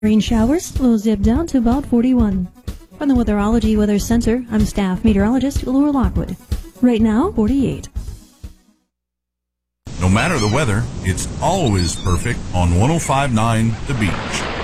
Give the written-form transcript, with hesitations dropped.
Rain showers will zip down to about 41. From the Weatherology Weather Center, I'm staff meteorologist Laura Lockwood. Right now, 48. No matter the weather, it's always perfect on 105.9 The Beach.